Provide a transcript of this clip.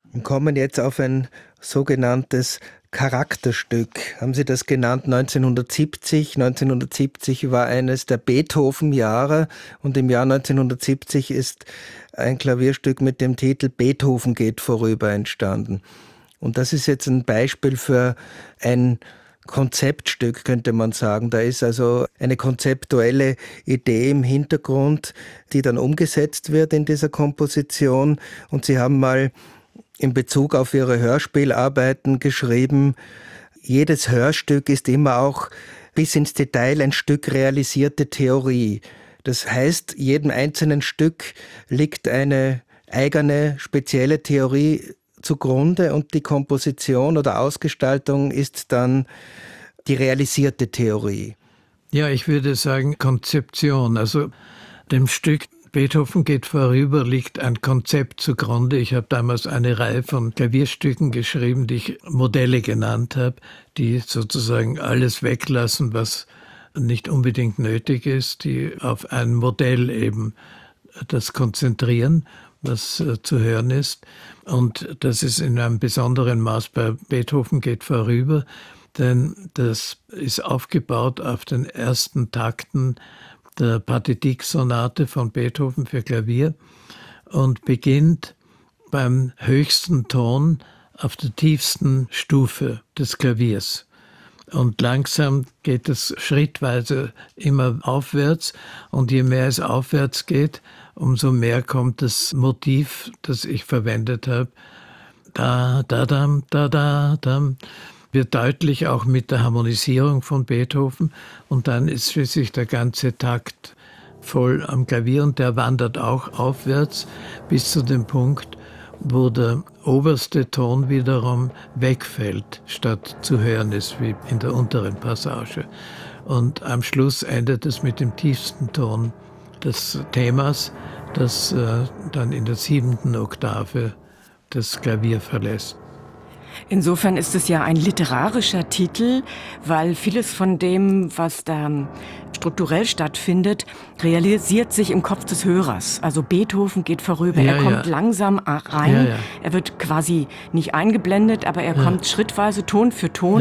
Wir kommen jetzt auf ein sogenanntes Charakterstück. Haben Sie das genannt? 1970. 1970 war eines der Beethoven-Jahre und im Jahr 1970 ist ein Klavierstück mit dem Titel Beethoven geht vorüber entstanden. Und das ist jetzt ein Beispiel für ein Konzeptstück, könnte man sagen. Da ist also eine konzeptuelle Idee im Hintergrund, die dann umgesetzt wird in dieser Komposition. Und Sie haben mal in Bezug auf Ihre Hörspielarbeiten geschrieben, jedes Hörstück ist immer auch bis ins Detail ein Stück realisierte Theorie. Das heißt, jedem einzelnen Stück liegt eine eigene, spezielle Theorie zugrunde und die Komposition oder Ausgestaltung ist dann die realisierte Theorie. Ja, ich würde sagen Konzeption. Also dem Stück Beethoven geht vorüber liegt ein Konzept zugrunde. Ich habe damals eine Reihe von Klavierstücken geschrieben, die ich Modelle genannt habe, die sozusagen alles weglassen, was nicht unbedingt nötig ist, die auf ein Modell eben das konzentrieren, was zu hören ist. Und das ist in einem besonderen Maß bei Beethoven geht vorüber, denn das ist aufgebaut auf den ersten Takten der Partitik-Sonate von Beethoven für Klavier und beginnt beim höchsten Ton auf der tiefsten Stufe des Klaviers. Und langsam geht es schrittweise immer aufwärts und je mehr es aufwärts geht, umso mehr kommt das Motiv, das ich verwendet habe. Da, da, dam, da, da, dam. Wird deutlich auch mit der Harmonisierung von Beethoven und dann ist schließlich der ganze Takt voll am Klavier und der wandert auch aufwärts bis zu dem Punkt, wo der oberste Ton wiederum wegfällt, statt zu hören ist wie in der unteren Passage. Und am Schluss endet es mit dem tiefsten Ton des Themas, das dann in der 7. Oktave das Klavier verlässt. Insofern ist es ja ein literarischer Titel, weil vieles von dem, was da strukturell stattfindet, realisiert sich im Kopf des Hörers. Also Beethoven geht vorüber, er kommt langsam rein, er wird quasi nicht eingeblendet, aber er kommt schrittweise Ton für Ton